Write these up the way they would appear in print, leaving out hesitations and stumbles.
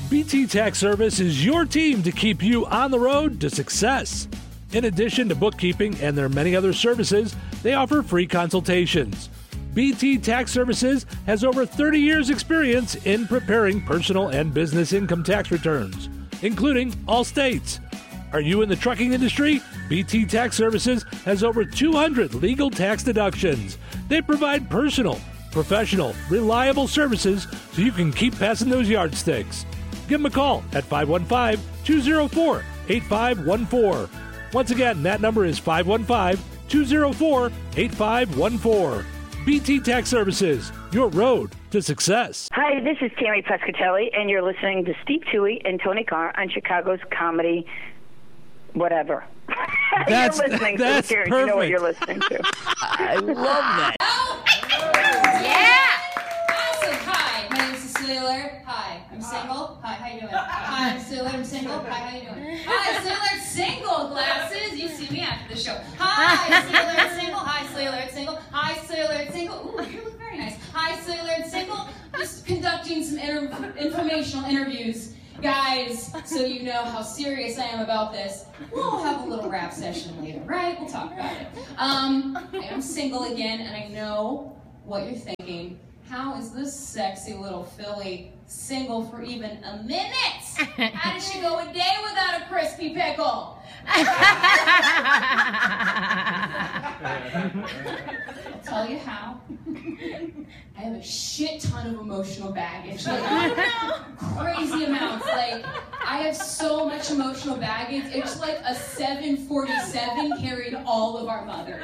BT Tax Service is your team to keep you on the road to success. In addition to bookkeeping and their many other services, they offer free consultations. BT Tax Services has over 30 years' experience in preparing personal and business income tax returns, including all states. Are you in the trucking industry? BT Tax Services has over 200 legal tax deductions. They provide personal, professional, reliable services so you can keep passing those yardsticks. Give them a call at 515-204-8514. Once again, that number is 515-204-8514. BT Tax Services, your road to success. Hi, this is Tammy Pescatelli, and you're listening to Steve Toohey and Tony Carr on Chicago's Comedy Whatever. That's perfect. You know what you're listening to. I love that. Yeah! Awesome. Hi, my name is Cecilia Laird. Hi, I'm single. Hi, how you doing? Hi, I'm Cecilia Laird. I'm single. Hi, how you doing? Hi, Cecilia Laird, single. Glasses. You see me after the show. Hi, Cecilia Laird, single. Hi, Cecilia Laird, single. Hi, Cecilia Laird, single. Ooh, you look very nice. Hi, Cecilia Laird, single. Just conducting some informational interviews. Guys, so you know how serious I am about this, we'll have a little rap session later, right? We'll talk about it. I am single again, and I know what you're thinking. How is this sexy little filly single for even a minute? How did she go a day without a crispy pickle? I'll tell you how. I have a shit ton of emotional baggage, like crazy amounts. Like I have so much emotional baggage. It's like a 747 carried all of our mothers.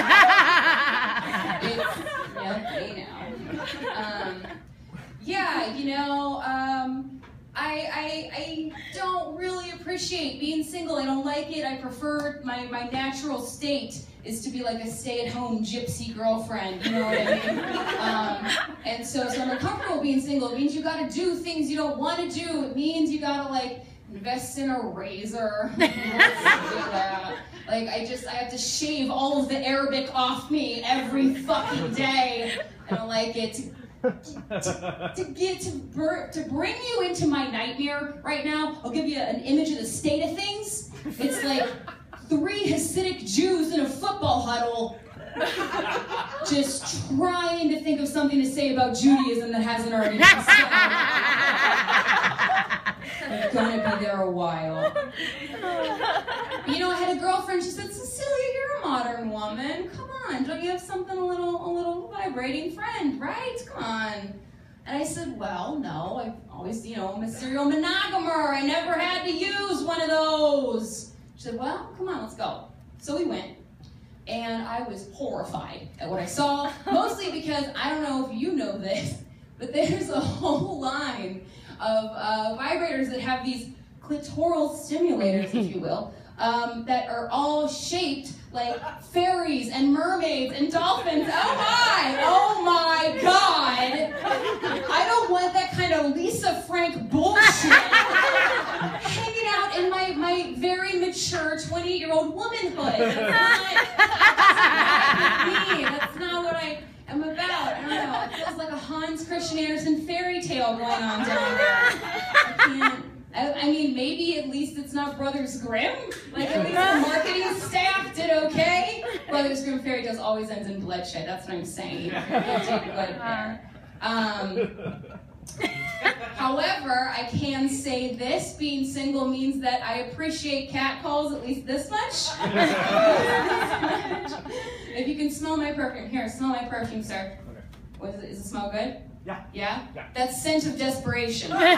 I don't really appreciate being single. I don't like it. I prefer my natural state is to be like a stay-at-home gypsy girlfriend, you know what I mean? And so I'm uncomfortable being single. It means you gotta do things you don't want to do. It means you gotta like invest in a razor. Like I have to shave all of the Arabic off me every fucking day. I don't like it. To bring you into my nightmare right now, I'll give you an image of the state of things. It's like 3 Hasidic Jews in a football huddle just trying to think of something to say about Judaism that hasn't already been said. I'm gonna be there a while. You know, I had a girlfriend, she said, Cecilia, you're a modern woman. Come on, don't you have something a little vibrating friend, right? Come on. And I said, well, no, I've always, I'm a serial monogamer. I never had to use one of those. She said, well, come on, let's go. So we went, and I was horrified at what I saw, mostly because I don't know if you know this, but there's a whole line of vibrators that have these clitoral stimulators, if you will, that are all shaped like fairies and mermaids and dolphins. Oh my God! I don't want that kind of Lisa Frank bullshit hanging out in my very mature 28-year-old womanhood. That's not what I am about. I don't know. It feels like a Hans Christian Andersen fairy tale going on down there. I can't. I mean, maybe at least it's not Brothers Grimm. Like, at least the marketing staff did okay. Brothers Grimm fairy tales always ends in bloodshed. That's what I'm saying. However, I can say this. Being single means that I appreciate catcalls at least this much. If you can smell my perfume. Here, smell my perfume, sir. What is it? Does it smell good? Yeah? That's scent of desperation. I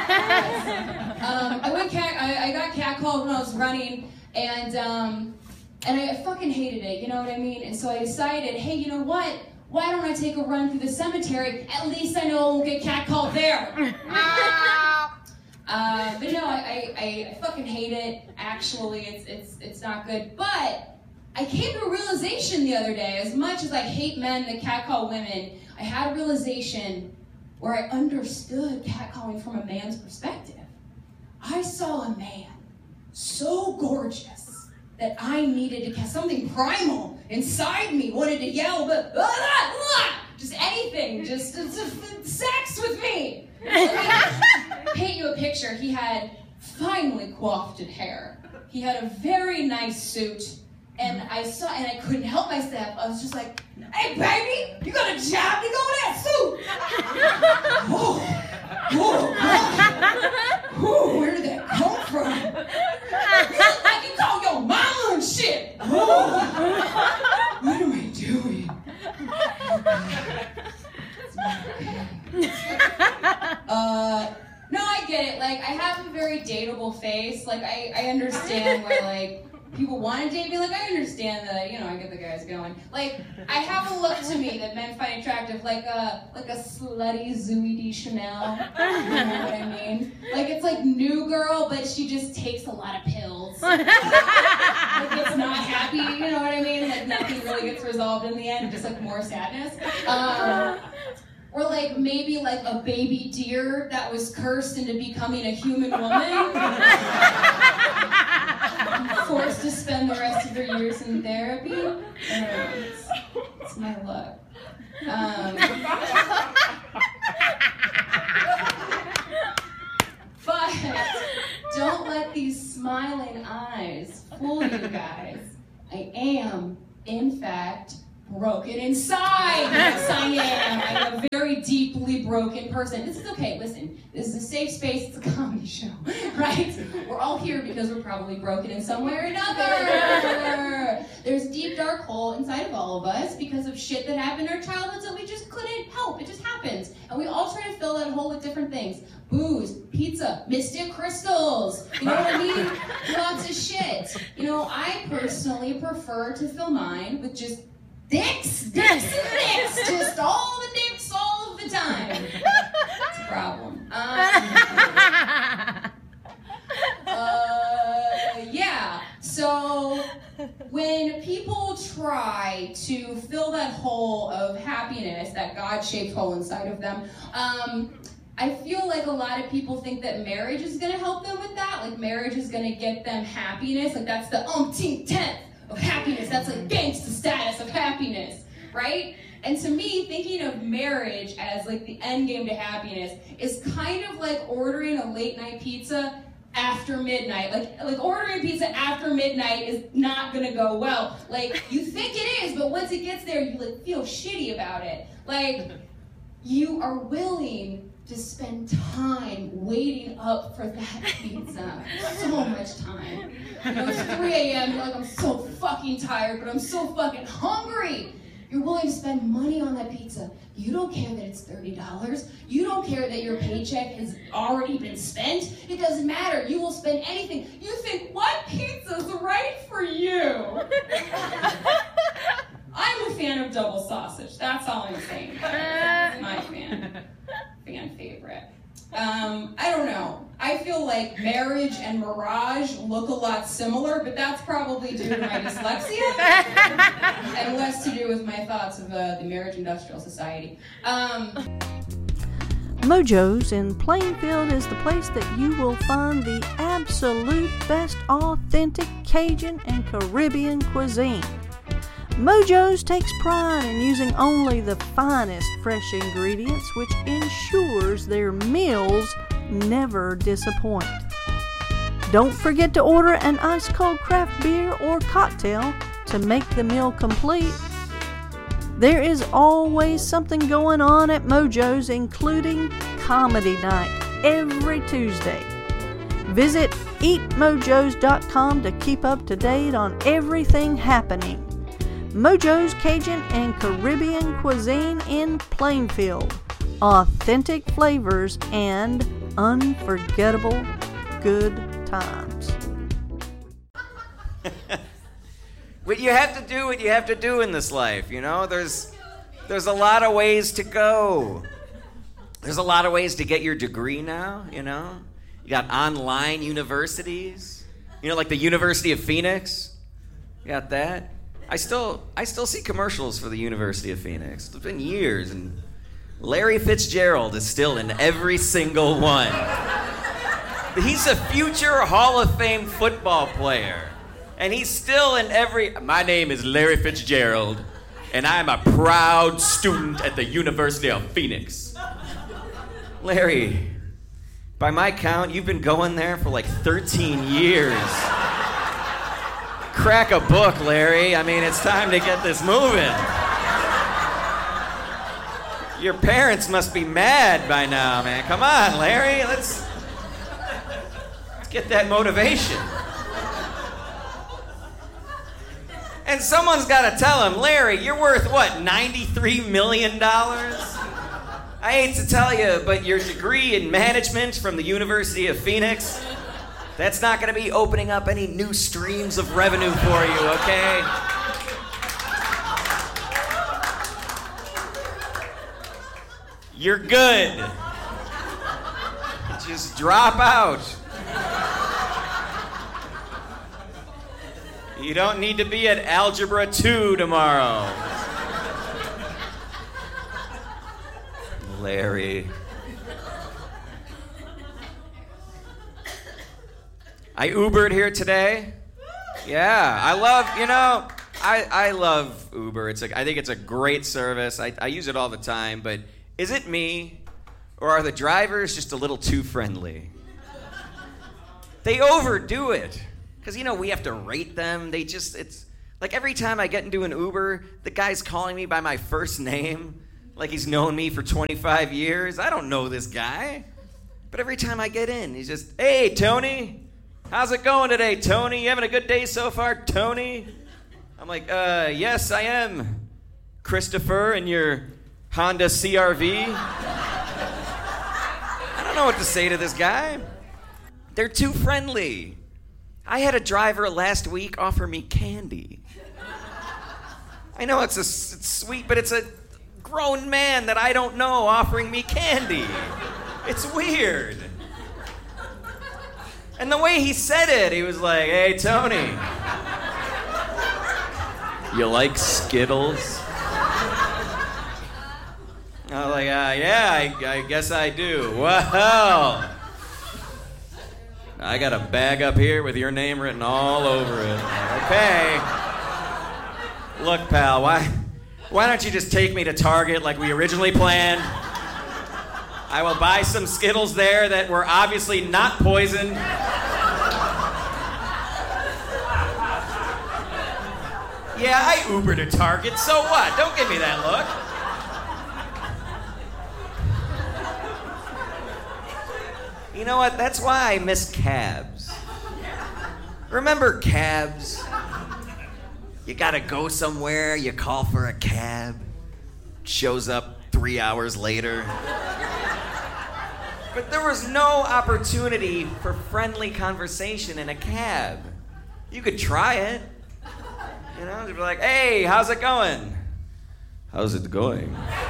got catcalled when I was running, and I fucking hated it, you know what I mean? And so I decided, hey, you know what? Why don't I take a run through the cemetery? At least I know I won't get catcalled there. But no, I fucking hate it. Actually, it's not good. But I came to a realization the other day. As much as I hate men that catcall women, I had a realization where I understood catcalling from a man's perspective. I saw a man so gorgeous that I needed to catch something primal inside me, wanted to yell, but just anything, just sex with me. Let me paint you a picture. picture, he had finely coiffed hair. He had a very nice suit, and I couldn't help myself. I was just like, hey, baby, you got a job to go in that suit. Where did that come from? You look like you call your mama and shit. What am I doing? No, I get it. Like, I have a very dateable face. Like, I understand why, like, people want to date me. Like, I understand that, you know, I get the guys going. Like, I have a look to me that men find attractive, like a slutty Zooey Deschanel. You know what I mean? Like, it's like New Girl, but she just takes a lot of pills. Like, it's not happy, you know what I mean? Like, nothing really gets resolved in the end, just like more sadness. Or like maybe like a baby deer that was cursed into becoming a human woman. Forced to spend the rest of their years in therapy. I don't know, it's my luck. But don't let these smiling eyes fool you guys. I am, in fact, broken inside. Yes, I am. I'm a very deeply broken person. This is okay. Listen, this is a safe space. It's a comedy show, right? We're all here because we're probably broken in some way or another. There's a deep, dark hole inside of all of us because of shit that happened in our childhoods that we just couldn't help. It just happens. And we all try to fill that hole with different things. Booze, pizza, Mystic crystals, you know what I mean? Lots of shit. You know, I personally prefer to fill mine with just dicks, just all the dicks all of the time. It's a problem. Yeah, so when people try to fill that hole of happiness, that God-shaped hole inside of them, I feel like a lot of people think that marriage is going to help them with that. Like, marriage is going to get them happiness. Like, that's the umpteenth tenth of happiness. That's like gangsta status of happiness, right? And to me, thinking of marriage as like the end game to happiness is kind of like ordering a late night pizza after midnight. Like ordering pizza after midnight is not gonna go well. Like, you think it is, but once it gets there, you like feel shitty about it. Like, you are willing to spend time waiting up for that pizza. So much time. You know, it's 3 a.m., you're like, I'm so fucking tired, but I'm so fucking hungry. You're willing to spend money on that pizza. You don't care that it's $30. You don't care that your paycheck has already been spent. It doesn't matter. You will spend anything. You think, what pizza's right for you? I'm a fan of double sausage. That's all I'm saying. It's my fan favorite. I don't know. I feel like marriage and Mirage look a lot similar, but that's probably due to my dyslexia and less to do with my thoughts of the Marriage Industrial Society. Mojo's in Plainfield is the place that you will find the absolute best authentic Cajun and Caribbean cuisine. Mojo's takes pride in using only the finest fresh ingredients, which ensures their meals never disappoint. Don't forget to order an ice-cold craft beer or cocktail to make the meal complete. There is always something going on at Mojo's, including comedy night every Tuesday. Visit eatmojos.com to keep up to date on everything happening. Mojo's Cajun and Caribbean cuisine in Plainfield. Authentic flavors and unforgettable good times. But you have to do what you have to do in this life, you know? There's a lot of ways to go. There's a lot of ways to get your degree now, you know? You got online universities. You know, like the University of Phoenix. You got that. I still see commercials for the University of Phoenix. It's been years, and Larry Fitzgerald is still in every single one. He's a future Hall of Fame football player, and he's still in every... My name is Larry Fitzgerald, and I'm a proud student at the University of Phoenix. Larry, By my count, you've been going there for like 13 years. Crack a book, Larry. I mean, it's time to get this moving. Your parents must be mad by now, man. Come on, Larry. Let's get that motivation. And someone's got to tell him, Larry, you're worth what, $93 million? I hate to tell you, but your degree in management from the University of Phoenix, that's not going to be opening up any new streams of revenue for you, okay? You're good. Just drop out. You don't need to be at Algebra 2 tomorrow. Larry. I Ubered here today. Yeah, I love Uber. I think it's a great service. I use it all the time, but is it me, or are the drivers just a little too friendly? They overdo it. Because, we have to rate them. It's like every time I get into an Uber, the guy's calling me by my first name, like he's known me for 25 years. I don't know this guy. But every time I get in, he's just, hey, Tony. How's it going today, Tony? You having a good day so far, Tony? I'm like, yes, I am. Christopher in your Honda CR-V. I don't know what to say to this guy. They're too friendly. I had a driver last week offer me candy. I know it's sweet, but it's a grown man that I don't know offering me candy. It's weird. And the way he said it, he was like, hey, Tony, you like Skittles? I was like, yeah, I guess I do. Well, I got a bag up here with your name written all over it. Okay. Look, pal, why don't you just take me to Target like we originally planned? I will buy some Skittles there that were obviously not poisoned. Yeah, I Ubered to Target, so what? Don't give me that look. You know what? That's why I miss cabs. Remember cabs? You gotta go somewhere, you call for a cab, shows up 3 hours later. But there was no opportunity for friendly conversation in a cab. You could try it. They'd be like, hey, how's it going? How's it going?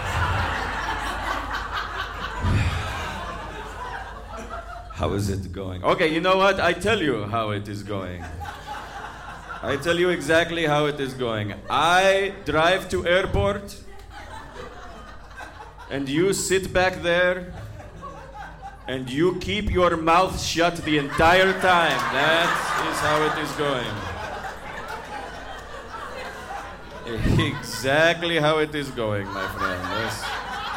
How is it going? Okay, you know what? I tell you how it is going. I tell you exactly how it is going. I drive to airport, and you sit back there, and you keep your mouth shut the entire time. That is how it is going. Exactly how it is going, my friend. Yes.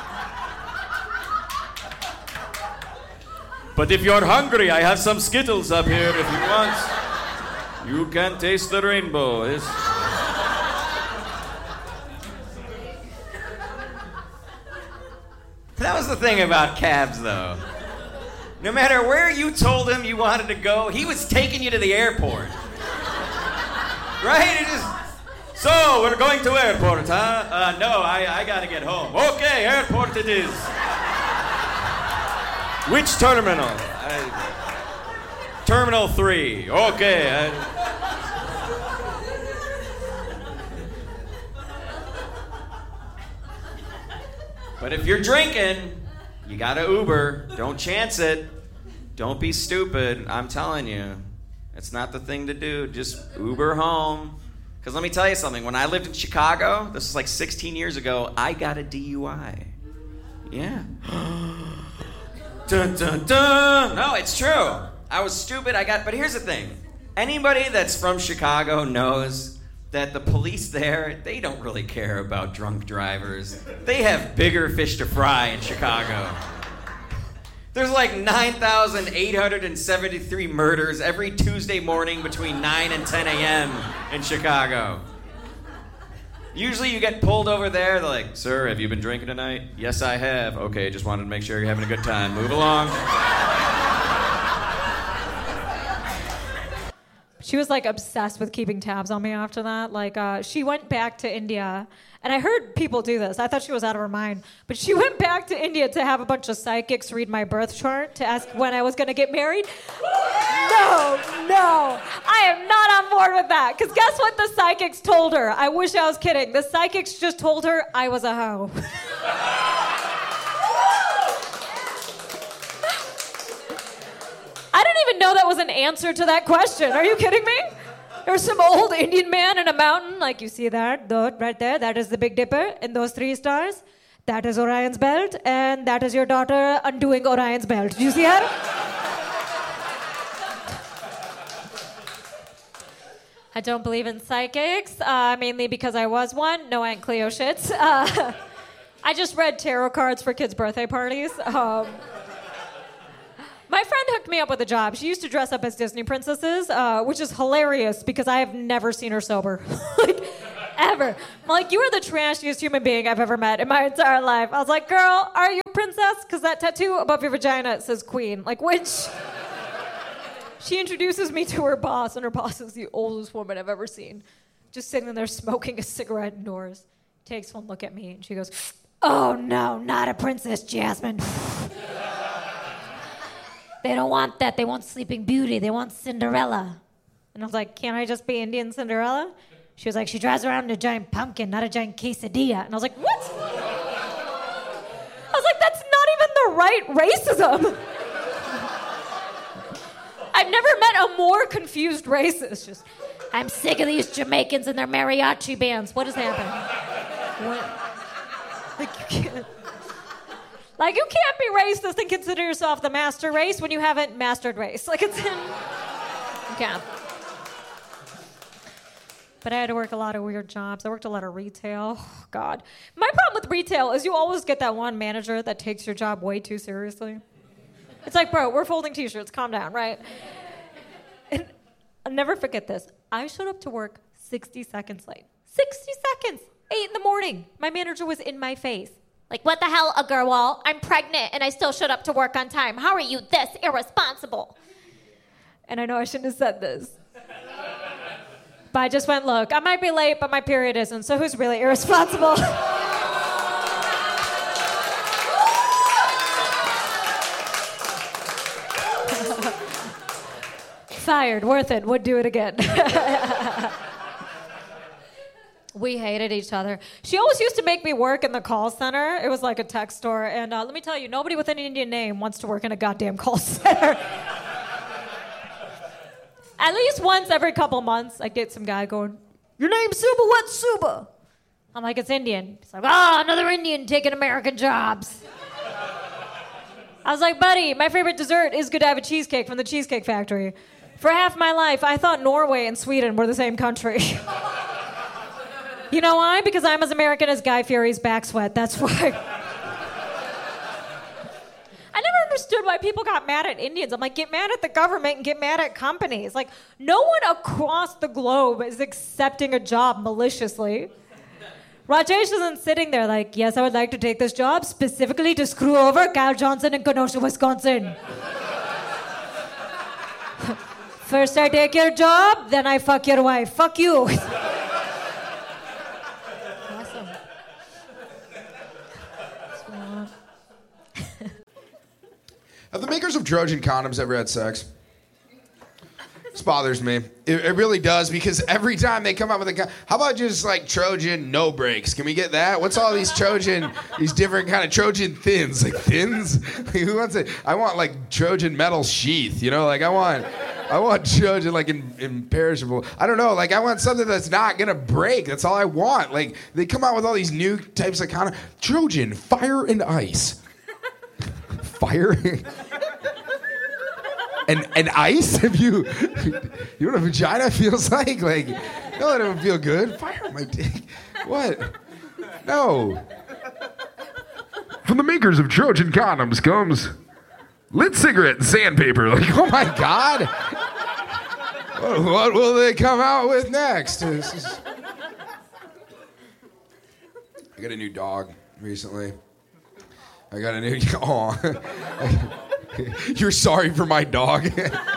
But if you're hungry, I have some Skittles up here if you want. You can taste the rainbow. Yes. That was the thing about cabs, though. No matter where you told him you wanted to go, he was taking you to the airport. Right? So, we're going to airport, huh? No, I gotta get home. Okay, airport it is. Which terminal? Terminal 3. Okay. But if you're drinking, you gotta Uber. Don't chance it. Don't be stupid. I'm telling you. It's not the thing to do. Just Uber home. Because let me tell you something. When I lived in Chicago, this was like 16 years ago, I got a DUI. Yeah. Dun, dun, dun. No, it's true. I was stupid. But here's the thing. Anybody that's from Chicago knows that the police there, they don't really care about drunk drivers. They have bigger fish to fry in Chicago. There's like 9,873 murders every Tuesday morning between 9 and 10 a.m. in Chicago. Usually you get pulled over there, they're like, sir, have you been drinking tonight? Yes, I have. Okay, just wanted to make sure you're having a good time. Move along. She was like obsessed with keeping tabs on me after that. Like she went back to India, and I heard people do this. I thought she was out of her mind, but she went back to India to have a bunch of psychics read my birth chart to ask when I was going to get married. No, I am not on board with that. Because guess what the psychics told her? I wish I was kidding. The psychics just told her I was a hoe. I didn't even know that was an answer to that question. Are you kidding me? There's some old Indian man in a mountain, like you see that right there, that is the Big Dipper, and those 3 stars, that is Orion's belt, and that is your daughter undoing Orion's belt. Do you see her? I don't believe in psychics, mainly because I was one. No Aunt Cleo shits. I just read tarot cards for kids' birthday parties. My friend hooked me up with a job. She used to dress up as Disney princesses, which is hilarious because I have never seen her sober. Like, ever. I'm like, you are the trashiest human being I've ever met in my entire life. I was like, girl, are you a princess? Because that tattoo above your vagina says queen. Like, which... She introduces me to her boss, and her boss is the oldest woman I've ever seen. Just sitting there smoking a cigarette indoors. Takes one look at me, and she goes, oh, no, not a princess, Jasmine. They don't want that. They want Sleeping Beauty. They want Cinderella. And I was like, can't I just be Indian Cinderella? She was like, she drives around in a giant pumpkin, not a giant quesadilla. And I was like, what? I was like, that's not even the right racism. I've never met a more confused racist. Just, I'm sick of these Jamaicans and their mariachi bands. What is happening? What? Like, you can't... Like, you can't be racist and consider yourself the master race when you haven't mastered race. Like, it's... You can't. But I had to work a lot of weird jobs. I worked a lot of retail. Oh, God. My problem with retail is you always get that one manager that takes your job way too seriously. It's like, bro, we're folding T-shirts. Calm down, right? And I'll never forget this. I showed up to work 60 seconds late. 60 seconds. 8 a.m. My manager was in my face. Like, what the hell, Agarwal? I'm pregnant and I still showed up to work on time. How are you this irresponsible? And I know I shouldn't have said this. But I just went, look, I might be late, but my period isn't, so who's really irresponsible? Fired, worth it, would do it again. We hated each other. She always used to make me work in the call center. It was like a tech store. And let me tell you, nobody with an Indian name wants to work in a goddamn call center. At least once every couple months, I'd get some guy going, your name's Suba, what's Suba? I'm like, it's Indian. He's like, another Indian taking American jobs. I was like, buddy, my favorite dessert is Godiva cheesecake from the Cheesecake Factory. For half my life, I thought Norway and Sweden were the same country. You know why? Because I'm as American as Guy Fieri's back sweat. That's why. I never understood why people got mad at Indians. I'm like, get mad at the government and get mad at companies. Like, no one across the globe is accepting a job maliciously. Rajesh isn't sitting there like, yes, I would like to take this job specifically to screw over Kyle Johnson in Kenosha, Wisconsin. First I take your job, then I fuck your wife. Fuck you. Have the makers of Trojan condoms ever had sex? This bothers me. It really does, because every time they come up with how about just like Trojan no brakes? Can we get that? What's all these Trojan, these different kind of Trojan thins? Like thins? Like, who wants it? I want like Trojan metal sheath, you know? Like I want Trojan like imperishable. I don't know, like I want something that's not gonna break. That's all I want. Like they come out with all these new types of condom. Trojan, fire and ice. Fire? And ice? Have you know what a vagina feels like? Like, no, that doesn't feel good. Fire my dick. What? No. From the makers of Trojan condoms comes lit cigarette and sandpaper. Like, oh my God. What will they come out with next? I got a new dog recently. I got a new... Aw. You're sorry for my dog?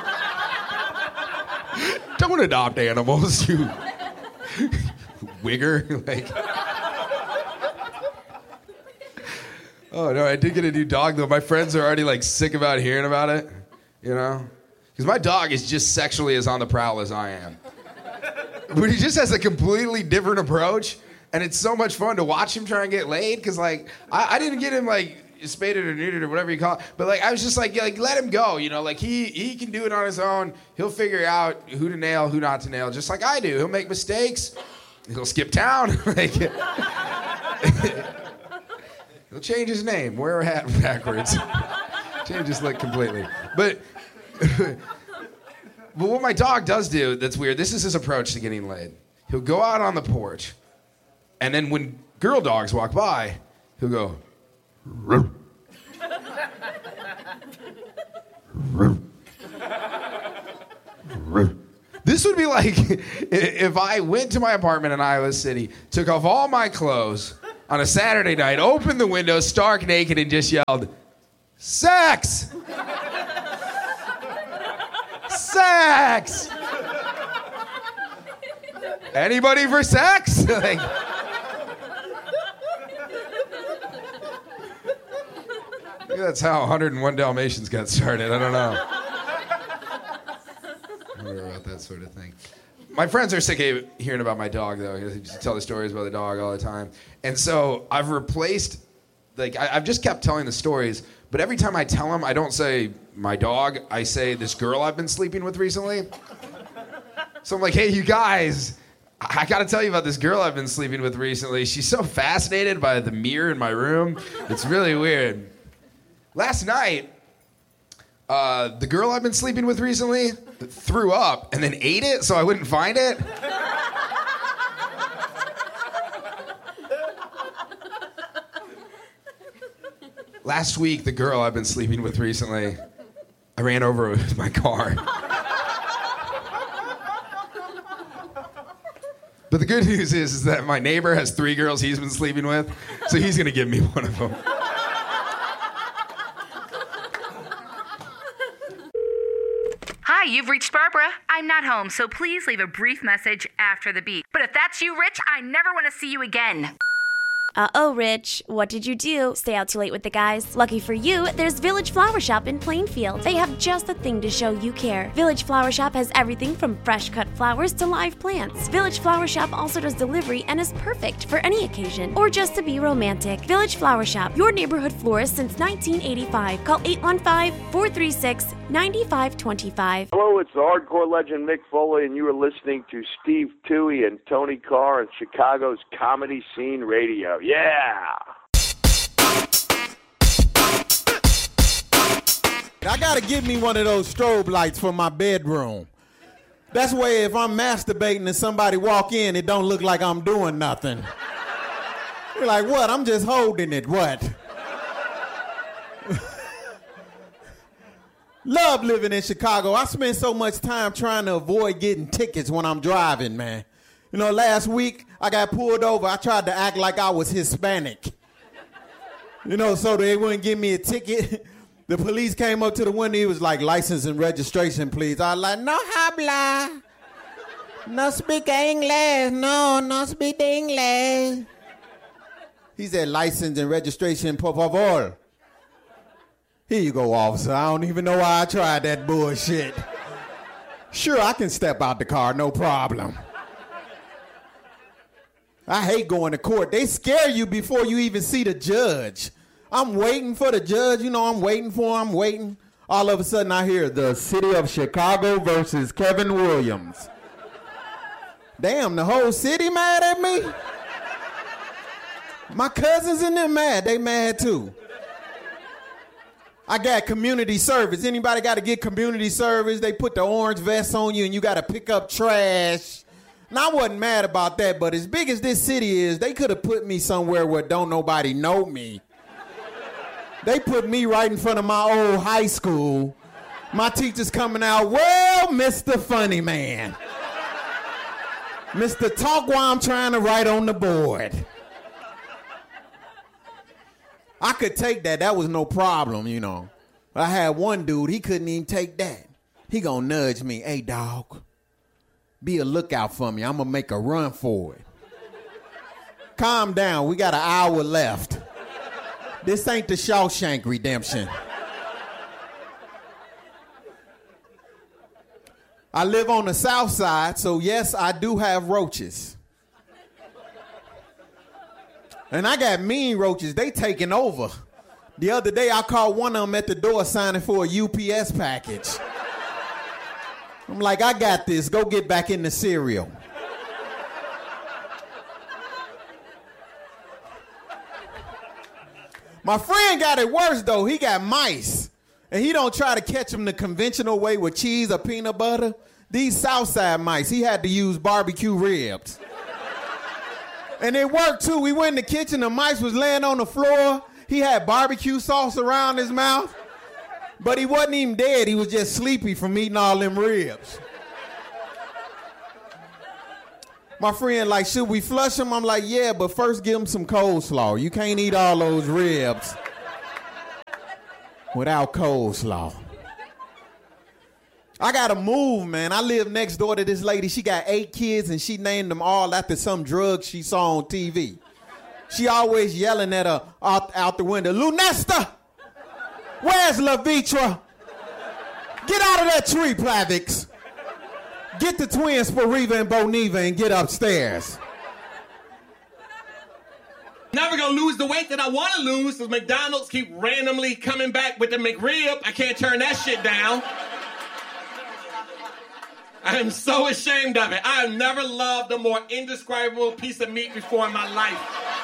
Don't adopt animals, you wigger. Like... Oh, no, I did get a new dog, though. My friends are already, like, sick about hearing about it, you know? Because my dog is just sexually as on the prowl as I am. But he just has a completely different approach, and it's so much fun to watch him try and get laid, because, like, I didn't get him, like, spaded or neutered or whatever you call it, but, like, I was just like, let him go, you know? Like, he can do it on his own. He'll figure out who to nail, who not to nail, just like I do. He'll make mistakes. He'll skip town. Like... He'll change his name, wear a hat backwards, change his look completely. But what my dog does do that's weird, this is his approach to getting laid. He'll go out on the porch, and then when girl dogs walk by, he'll go, "Roof." This would be like if I went to my apartment in Iowa City, took off all my clothes, on a Saturday night, opened the window, stark naked, and just yelled, "Sex! Sex! Anybody for sex?" Like, that's how 101 Dalmatians got started. I don't know. I wonder about that sort of thing. My friends are sick of hearing about my dog, though. They just tell the stories about the dog all the time. And so I've replaced, like, I've just kept telling the stories, but every time I tell them, I don't say my dog, I say this girl I've been sleeping with recently. So I'm like, hey, you guys, I gotta tell you about this girl I've been sleeping with recently. She's so fascinated by the mirror in my room. It's really weird. Last night, the girl I've been sleeping with recently threw up and then ate it so I wouldn't find it. Last week, the girl I've been sleeping with recently, I ran over with my car. But the good news is that my neighbor has 3 girls he's been sleeping with, so he's gonna give me one of them. Hi, you've reached Barbara. I'm not home, so please leave a brief message after the beep. But if that's you, Rich, I never want to see you again. Uh-oh, Rich. What did you do? Stay out too late with the guys? Lucky for you, there's Village Flower Shop in Plainfield. They have just the thing to show you care. Village Flower Shop has everything from fresh-cut flowers to live plants. Village Flower Shop also does delivery and is perfect for any occasion or just to be romantic. Village Flower Shop, your neighborhood florist since 1985. Call 815-436-9525. Hello, it's the hardcore legend Mick Foley, and you are listening to Steve Toohey and Tony Carr on Chicago's Comedy Scene Radio. Yeah! I gotta get me one of those strobe lights for my bedroom. That's way if I'm masturbating and somebody walk in, it don't look like I'm doing nothing. You're like, what? I'm just holding it, what? Love living in Chicago. I spend so much time trying to avoid getting tickets when I'm driving, man. You know, last week I got pulled over. I tried to act like I was Hispanic. You know, so they wouldn't give me a ticket. The police came up to the window. He was like, license and registration, please. I was like, no habla. No speak English. No speak English. He said, license and registration, por favor. Here you go, officer. I don't even know why I tried that bullshit. Sure, I can step out the car, no problem. I hate going to court. They scare you before you even see the judge. I'm waiting for the judge. You know, I'm waiting. All of a sudden, I hear the city of Chicago versus Kevin Williams. Damn, the whole city mad at me? My cousins in there mad. They mad, too. I got community service. Anybody got to get community service? They put the orange vest on you, and you got to pick up trash. And I wasn't mad about that, but as big as this city is, they could have put me somewhere where don't nobody know me. They put me right in front of my old high school. My teacher's coming out, well, Mr. Funny Man. Mr. Talk while I'm trying to write on the board. I could take that. That was no problem, you know. I had one dude, he couldn't even take that. He gonna nudge me, hey, dog, be a lookout for me. I'm gonna make a run for it. Calm down, we got an hour left. This ain't the Shawshank Redemption. I live on the south side, so yes, I do have roaches. And I got mean roaches. They taking over. The other day, I caught one of them at the door signing for a UPS package. I'm like, I got this. Go get back in the cereal. My friend got it worse, though. He got mice. And he don't try to catch them the conventional way with cheese or peanut butter. These Southside mice, he had to use barbecue ribs. And it worked, too. We went in the kitchen. The mice was laying on the floor. He had barbecue sauce around his mouth. But he wasn't even dead. He was just sleepy from eating all them ribs. My friend like, should we flush him? I'm like, yeah, but first give him some coleslaw. You can't eat all those ribs without coleslaw. I gotta move, man. I live next door to this lady. She got 8 kids, and she named them all after some drug she saw on TV. She always yelling at her out the window, Lunesta, where's Levitra? Get out of that tree, Plavix. Get the twins, Spariva and Boniva, and get upstairs. Never gonna lose the weight that I want to lose because McDonald's keep randomly coming back with the McRib. I can't turn that shit down. I am so ashamed of it. I have never loved a more indescribable piece of meat before in my life.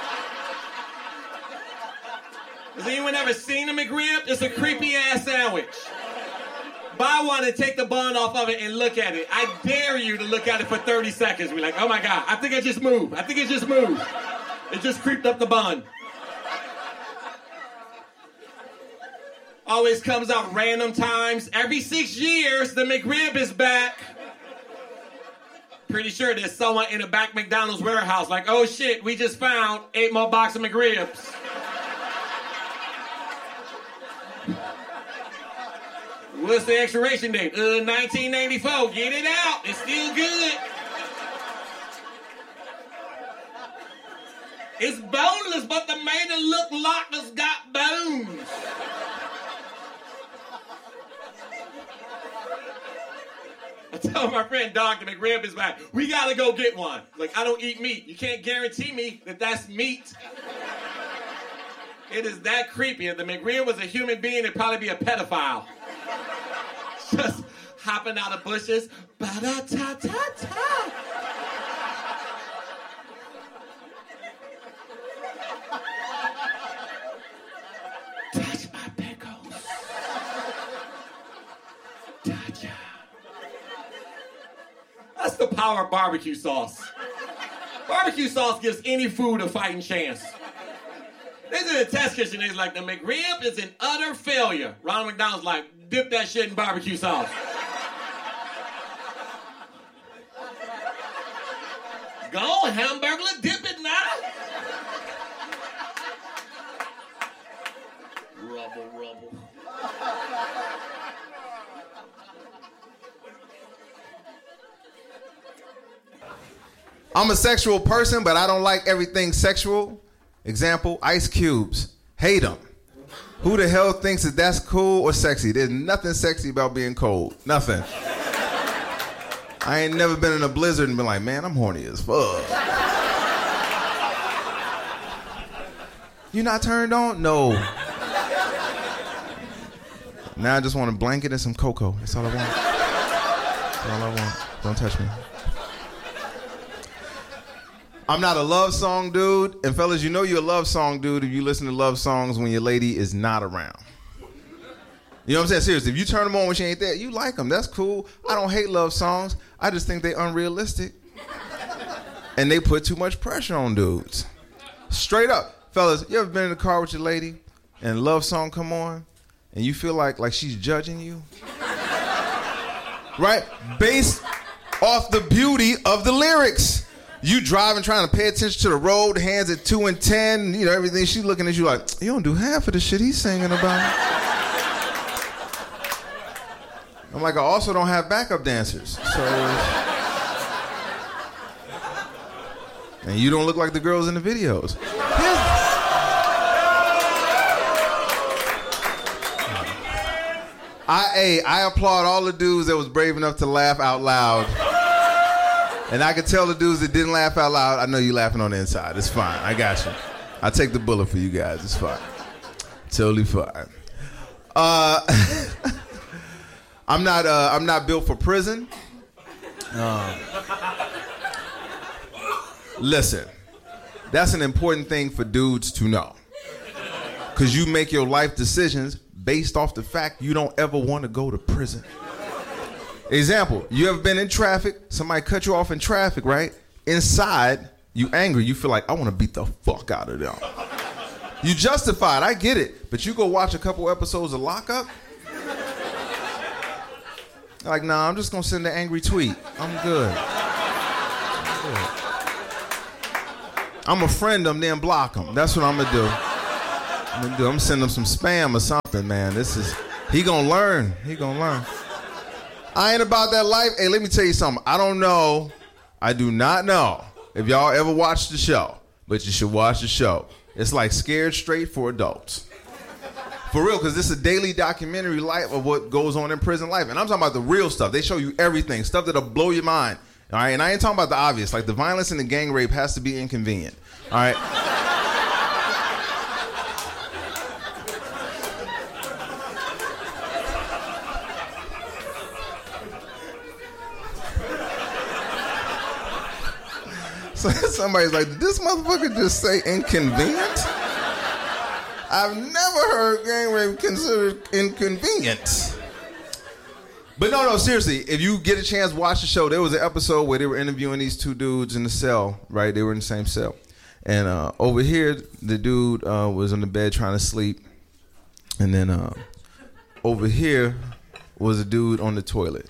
Has anyone ever seen a McRib? It's a creepy-ass sandwich. Buy one and take the bun off of it and look at it. I dare you to look at it for 30 seconds. Be like, oh my God, I think it just moved. I think it just moved. It just creeped up the bun. Always comes out random times. Every 6 years, the McRib is back. Pretty sure there's someone in the back McDonald's warehouse like, oh shit, we just found 8 more boxes of McRibs. What's the expiration date? 1994. Get it out. It's still good. It's boneless, but they made it look like it's got bones. I told my friend, Dog, the McRib is back. We gotta go get one. Like, I don't eat meat. You can't guarantee me that that's meat. It is that creepy. If the McRib was a human being, it'd probably be a pedophile. Just hopping out of bushes. Ba-da-ta-ta-ta. Touch my pickles. Ta-ta. That's the power of barbecue sauce. Barbecue sauce gives any food a fighting chance. They did a test kitchen. They was like, the McRib is an utter failure. Ronald McDonald's like, dip that shit in barbecue sauce. Go, Hamburglar, dip it now. Rubble. I'm a sexual person, but I don't like everything sexual. Example, ice cubes. Hate them. Who the hell thinks that that's cool or sexy? There's nothing sexy about being cold. Nothing. I ain't never been in a blizzard and been like, man, I'm horny as fuck. You not turned on? No. Now I just want a blanket and some cocoa. That's all I want. That's all I want. Don't touch me. I'm not a love song dude. And fellas, you know you're a love song dude if you listen to love songs when your lady is not around. You know what I'm saying? Seriously, if you turn them on when she ain't there, you like them. That's cool. I don't hate love songs. I just think they're unrealistic. And they put too much pressure on dudes. Straight up. Fellas, you ever been in the car with your lady? and love song come on, and you feel like she's judging you, right? Based off the beauty of the lyrics. You driving, trying to pay attention to the road, hands at 2 and 10, you know, everything. She's looking at you like, you don't do half of the shit he's singing about. I'm like, I also don't have backup dancers. So, and you don't look like the girls in the videos. I applaud all the dudes that was brave enough to laugh out loud. And I could tell the dudes that didn't laugh out loud, I know you laughing on the inside. It's fine. I got you. I'll take the bullet for you guys. It's fine. Totally fine. I'm not built for prison. Listen, that's an important thing for dudes to know. Because you make your life decisions based off the fact you don't ever want to go to prison. Example, you ever been in traffic, somebody cut you off in traffic, right? Inside, you angry, you feel like, I want to beat the fuck out of them. You justified, I get it, but you go watch a couple episodes of Lockup, like, nah, I'm just going to send an angry tweet. I'm good. I'm going to friend them, then block them. That's what I'm going to do. I'm going to send them some spam or something, man. He going to learn. He going to learn. I ain't about that life. Hey, let me tell you something. I don't know. I do not know if y'all ever watched the show, but you should watch the show. It's like Scared Straight for adults. For real, because this is a daily documentary life of what goes on in prison life. And I'm talking about the real stuff. They show you everything, stuff that'll blow your mind. All right, and I ain't talking about the obvious. Like the violence and the gang rape has to be inconvenient. All right. So somebody's like, did this motherfucker just say inconvenient? I've never heard gang rape considered inconvenient. But no, seriously, if you get a chance, watch the show. There was an episode where they were interviewing these two dudes in the cell, right? They were in the same cell. And over here, the dude was on the bed trying to sleep. And then over here was a dude on the toilet.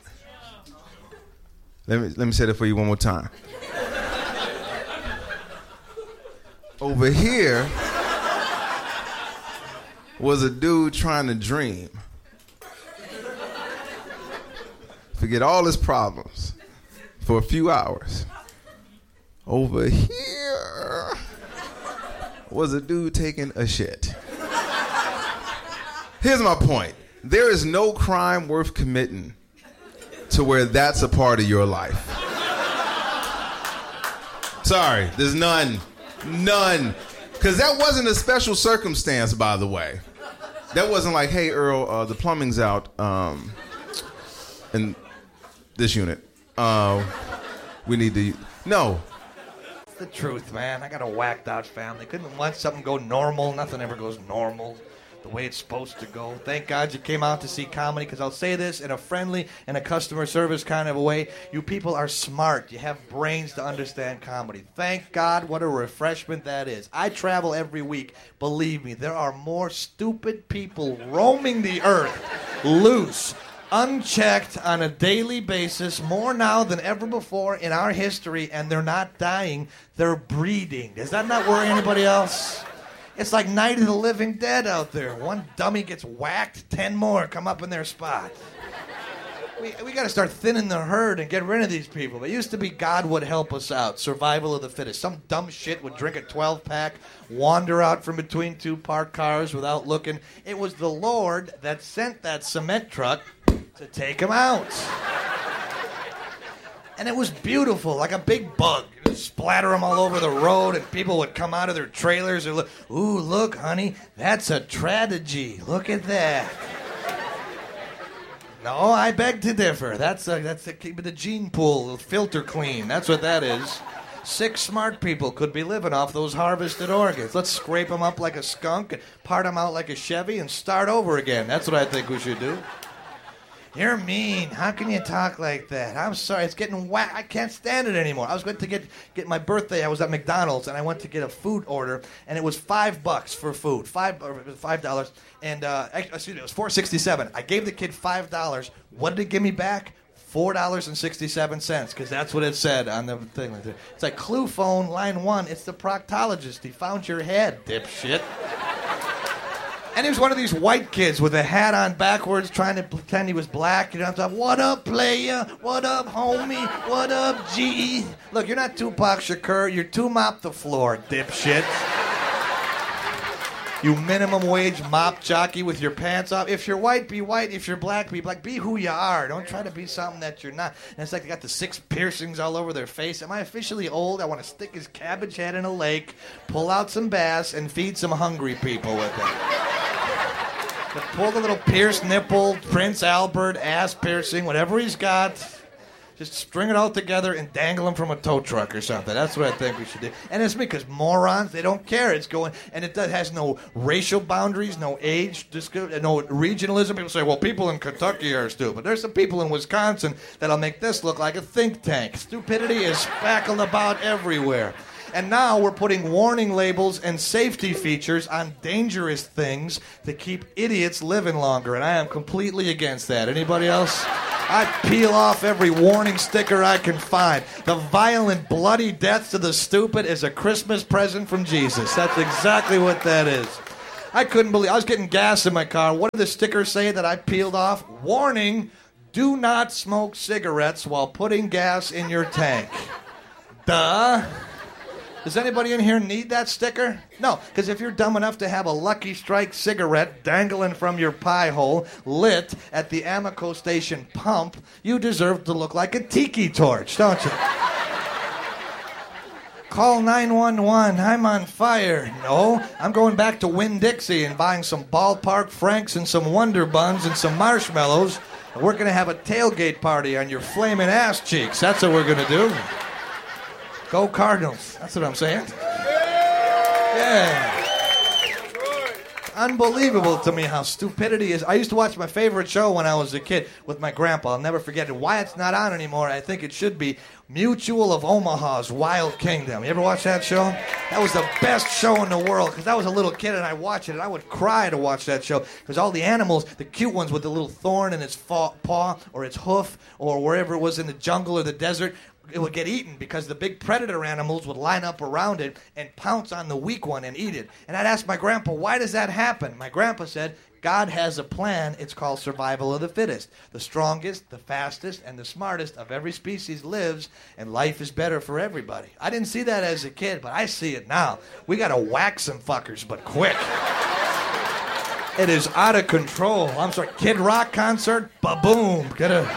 Let me say that for you one more time. Over here was a dude trying to dream. Forget all his problems for a few hours. Over here was a dude taking a shit. Here's my point. There is no crime worth committing to where that's a part of your life. Sorry, there's none. None. Because that wasn't a special circumstance, by the way. That wasn't like, hey, Earl, the plumbing's out in this unit. We need to... No. It's the truth, man. I got a whacked out family. Couldn't let something go normal. Nothing ever goes normal the way it's supposed to go. Thank God you came out to see comedy, because I'll say this in a friendly and a customer service kind of a way. You people are smart. You have brains to understand comedy. Thank God, what a refreshment that is. I travel every week. Believe me, there are more stupid people roaming the earth, loose, unchecked on a daily basis, more now than ever before in our history, and they're not dying, they're breeding. Does that not worry anybody else? It's like Night of the Living Dead out there. One dummy gets whacked, 10 more come up in their spot. We got to start thinning the herd and get rid of these people. It used to be God would help us out, survival of the fittest. Some dumb shit would drink a 12-pack, wander out from between two parked cars without looking. It was the Lord that sent that cement truck to take him out. And it was beautiful, like a big bug. You'd splatter them all over the road, and people would come out of their trailers and look, ooh, look, honey, that's a tragedy. Look at that. No, I beg to differ. That's keeping the gene pool filter clean. That's what that is. 6 smart people could be living off those harvested organs. Let's scrape them up like a skunk, part them out like a Chevy, and start over again. That's what I think we should do. You're mean. How can you talk like that? I'm sorry. It's getting whack. I can't stand it anymore. I was going to get my birthday. I was at McDonald's, and I went to get a food order, and it was $5 for food. $5. And, excuse me, it was $4.67. I gave the kid $5. What did it give me back? $4.67, because that's what it said on the thing. It's like, clue phone, line 1. It's the proctologist. He found your head, dipshit. And he was one of these white kids with a hat on backwards trying to pretend he was black. You know what I'm talking? What up, playa? What up, homie? What up, G? Look, you're not Tupac Shakur. You're two mop the floor, dipshit. You minimum wage mop jockey with your pants off. If you're white, be white. If you're black, be black. Be who you are. Don't try to be something that you're not. And it's like they got the 6 piercings all over their face. Am I officially old? I want to stick his cabbage head in a lake, pull out some bass, and feed some hungry people with it. But pull the little pierced nipple, Prince Albert, ass piercing, whatever he's got. Just string it all together and dangle him from a tow truck or something. That's what I think we should do. And it's me, because morons, they don't care. It's going, and it has no racial boundaries, no age, no regionalism. People say, well, people in Kentucky are stupid. There's some people in Wisconsin that'll make this look like a think tank. Stupidity is spackled about everywhere. And now we're putting warning labels and safety features on dangerous things to keep idiots living longer. And I am completely against that. Anybody else? I peel off every warning sticker I can find. The violent, bloody death to the stupid is a Christmas present from Jesus. That's exactly what that is. I couldn't believe, I was getting gas in my car. What did the sticker say that I peeled off? Warning, do not smoke cigarettes while putting gas in your tank. Duh. Does anybody in here need that sticker? No, because if you're dumb enough to have a Lucky Strike cigarette dangling from your pie hole, lit at the Amoco station pump, you deserve to look like a tiki torch, don't you? Call 911, I'm on fire. No, I'm going back to Winn-Dixie and buying some Ballpark Franks and some Wonder Buns and some marshmallows. And we're going to have a tailgate party on your flaming ass cheeks. That's what we're going to do. Go Cardinals. That's what I'm saying. Yeah. Unbelievable to me how stupidity is. I used to watch my favorite show when I was a kid with my grandpa. I'll never forget it. Why it's not on anymore, I think it should be Mutual of Omaha's Wild Kingdom. You ever watch that show? That was the best show in the world, because I was a little kid and I watched it, and I would cry to watch that show, because all the animals, the cute ones with the little thorn in its paw or its hoof or wherever it was in the jungle or the desert, it would get eaten because the big predator animals would line up around it and pounce on the weak one and eat it. And I'd ask my grandpa, why does that happen? My grandpa said, God has a plan. It's called survival of the fittest. The strongest, the fastest, and the smartest of every species lives, and life is better for everybody. I didn't see that as a kid, but I see it now. We got to whack some fuckers, but quick. It is out of control. I'm sorry, Kid Rock concert, ba-boom.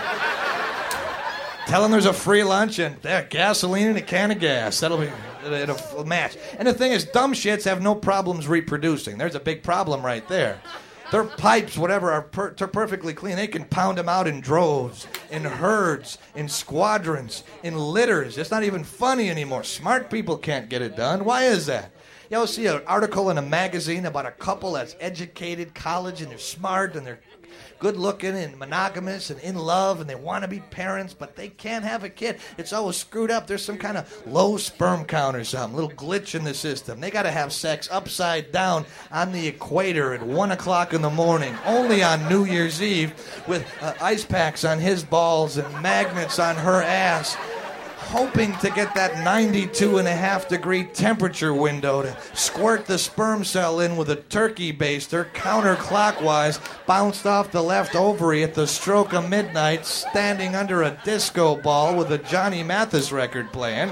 Tell them there's a free lunch and gasoline and a can of gas. That'll be a match. And the thing is, dumb shits have no problems reproducing. There's a big problem right there. Their pipes, whatever, are perfectly clean. They can pound them out in droves, in herds, in squadrons, in litters. It's not even funny anymore. Smart people can't get it done. Why is that? You'll see an article in a magazine about a couple that's educated, college, and they're smart, and they're good looking and monogamous and in love, and they want to be parents, but they can't have a kid. It's always screwed up. There's some kind of low sperm count or something, little glitch in the system. They got to have sex upside down on the equator at 1 o'clock in the morning, only on New Year's Eve, with ice packs on his balls and magnets on her ass, hoping to get that 92.5-degree temperature window to squirt the sperm cell in with a turkey baster counterclockwise, bounced off the left ovary at the stroke of midnight, standing under a disco ball with a Johnny Mathis record playing.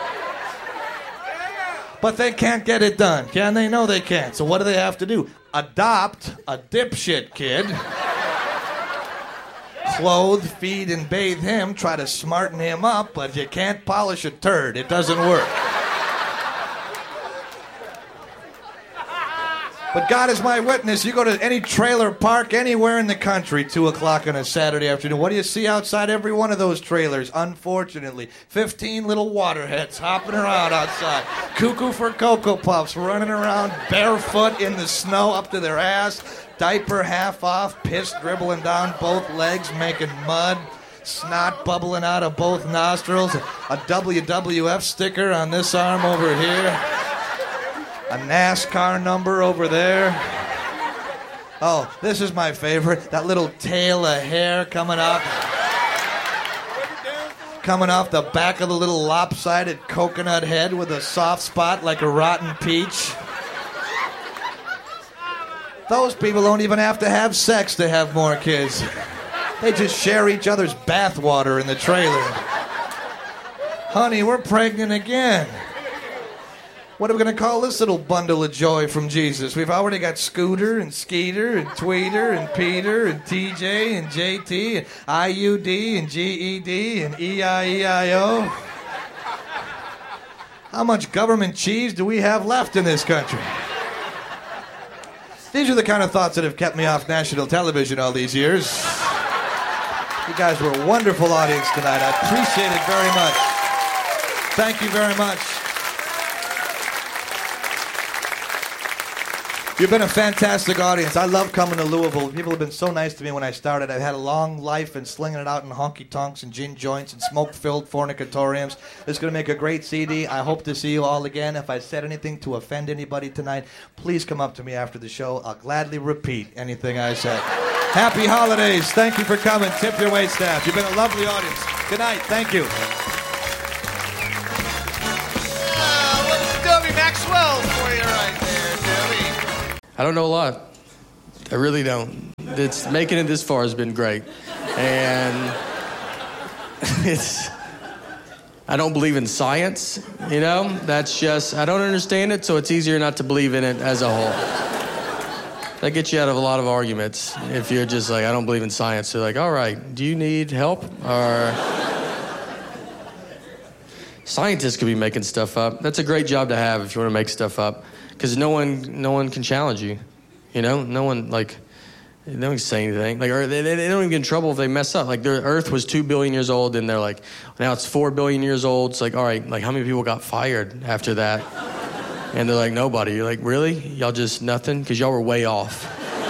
But they can't get it done, can they? No, they can't. So what do they have to do? Adopt a dipshit kid. Clothe, feed, and bathe him, try to smarten him up, but you can't polish a turd. It doesn't work. But God is my witness. You go to any trailer park anywhere in the country, 2 o'clock on a Saturday afternoon. What do you see outside every one of those trailers? Unfortunately, 15 little waterheads hopping around outside. Cuckoo for Cocoa Puffs, running around barefoot in the snow up to their ass. Diaper half off, piss dribbling down both legs, making mud. Snot bubbling out of both nostrils. A WWF sticker on this arm over here. A NASCAR number over there. Oh, this is my favorite. That little tail of hair coming up. Coming off the back of the little lopsided coconut head with a soft spot like a rotten peach. Those people don't even have to have sex to have more kids. They just share each other's bathwater in the trailer. Honey, we're pregnant again. What are we going to call this little bundle of joy from Jesus? We've already got Scooter and Skeeter and Tweeter and Peter and TJ and JT and IUD and GED and EIEIO. How much government cheese do we have left in this country? These are the kind of thoughts that have kept me off national television all these years. You guys were a wonderful audience tonight. I appreciate it very much. Thank you very much. You've been a fantastic audience. I love coming to Louisville. People have been so nice to me when I started. I've had a long life and slinging it out in honky-tonks and gin joints and smoke-filled fornicatoriums. This is going to make a great CD. I hope to see you all again. If I said anything to offend anybody tonight, please come up to me after the show. I'll gladly repeat anything I said. Happy holidays. Thank you for coming. Tip your waitstaff. You've been a lovely audience. Good night. Thank you. Dobie Maxwell for you right there, Dobie. I don't know a lot. I really don't. Making it this far has been great. And I don't believe in science, you know? That's just, I don't understand it, so it's easier not to believe in it as a whole. That gets you out of a lot of arguments. If you're just like, I don't believe in science, they're like, all right, do you need help? Or scientists could be making stuff up. That's a great job to have if you want to make stuff up. Because no one can challenge you, you know. No one can say anything. Like, or they don't even get in trouble if they mess up. Like, the Earth was 2 billion years old, and they're like, now it's 4 billion years old. It's like, all right, like how many people got fired after that? And they're like, nobody. You're like, really? Y'all just nothing? Because y'all were way off.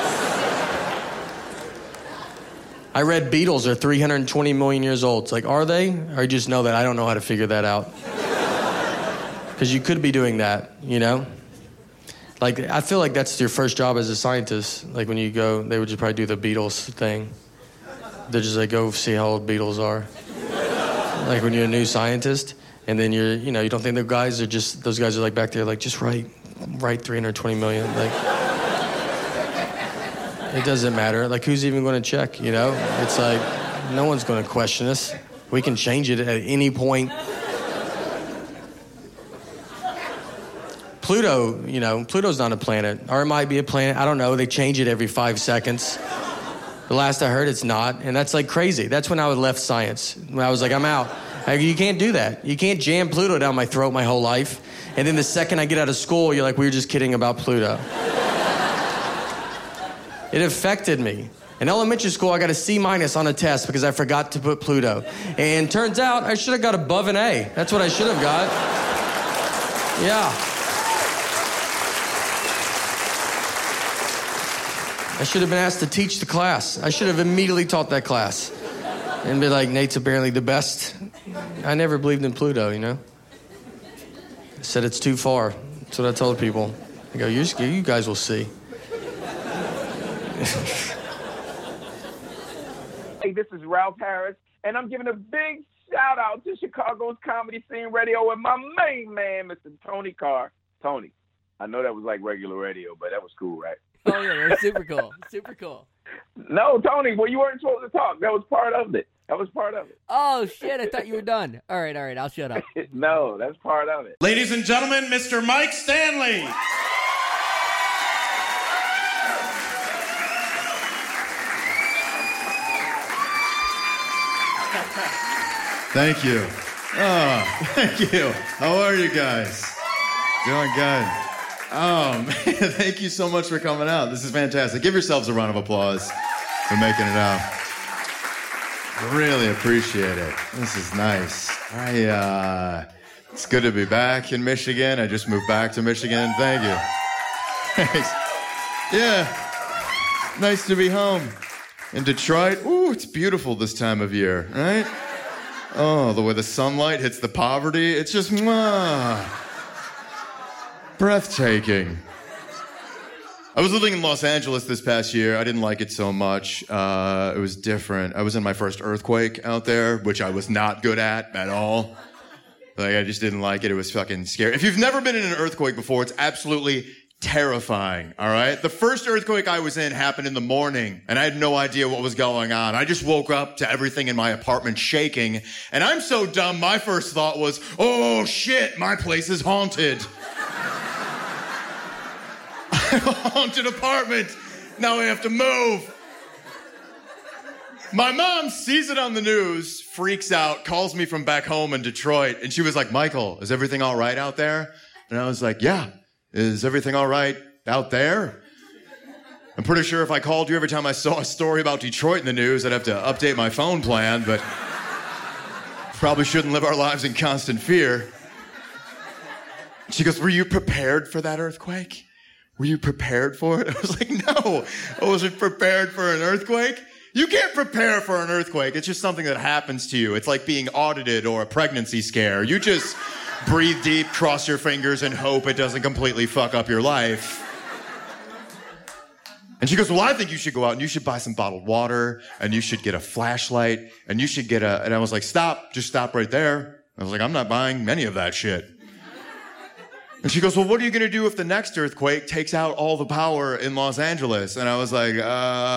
I read Beatles are 320 million years old. It's like, are they? Or you just know that I don't know how to figure that out. Because you could be doing that, you know. Like, I feel like that's your first job as a scientist. Like, when you go, they would just probably do the Beatles thing. They're just like, go see how old Beatles are. Like, when you're a new scientist, and then you don't think those guys are like back there, like, just write 320 million. Like, it doesn't matter. Like, who's even going to check, you know? It's like, no one's going to question us. We can change it at any point. Pluto, you know, Pluto's not a planet. Or it might be a planet. I don't know. They change it every 5 seconds. The last I heard, it's not. And that's like crazy. That's when I would left science. When I was like, I'm out. Like, you can't do that. You can't jam Pluto down my throat my whole life. And then the second I get out of school, you're like, we were just kidding about Pluto. It affected me. In elementary school, I got a C- on a test because I forgot to put Pluto. And turns out I should have got above an A. That's what I should have got. Yeah. I should have been asked to teach the class. I should have immediately taught that class. And be like, Nate's apparently the best. I never believed in Pluto, you know? I said it's too far. That's what I told people. I go, you guys will see. Hey, this is Ralph Harris, and I'm giving a big shout out to Chicago's Comedy Scene Radio with my main man, Mr. Tony Carr. Tony, I know that was like regular radio, but that was cool, right? Oh, yeah, that's super cool. Super cool. No, Tony, well, you weren't supposed to talk. That was part of it. Oh, shit, I thought you were done. All right, I'll shut up. No, that's part of it. Ladies and gentlemen, Mr. Mike Stanley. Thank you. Oh, thank you. How are you guys? Doing good. Oh, man, thank you so much for coming out. This is fantastic. Give yourselves a round of applause for making it out. I really appreciate it. This is nice. It's good to be back in Michigan. I just moved back to Michigan. Thank you. Thanks. Yeah. Nice to be home. In Detroit, ooh, it's beautiful this time of year, right? Oh, the way the sunlight hits the poverty, it's just breathtaking. I was living in Los Angeles this past year. I didn't like it so much. It was different. I was in my first earthquake out there, which I was not good at all. Like, I just didn't like it. It was fucking scary. If you've never been in an earthquake before, it's absolutely terrifying, all right? The first earthquake I was in happened in the morning, and I had no idea what was going on. I just woke up to everything in my apartment shaking, and I'm so dumb, my first thought was, oh, shit, my place is haunted. I have a haunted apartment. Now I have to move. My mom sees it on the news, freaks out, calls me from back home in Detroit, and she was like, Michael, is everything all right out there? And I was like, yeah. Is everything all right out there? I'm pretty sure if I called you every time I saw a story about Detroit in the news, I'd have to update my phone plan, but probably shouldn't live our lives in constant fear. She goes, were you prepared for that earthquake? Were you prepared for it? I was like, no, I wasn't prepared for an earthquake. You can't prepare for an earthquake. It's just something that happens to you. It's like being audited or a pregnancy scare. You just breathe deep, cross your fingers, and hope it doesn't completely fuck up your life. And she goes, well, I think you should go out and you should buy some bottled water and you should get a flashlight and you should get and I was like, stop, just stop right there. I was like, I'm not buying any of that shit. And she goes, well, what are you going to do if the next earthquake takes out all the power in Los Angeles? And I was like,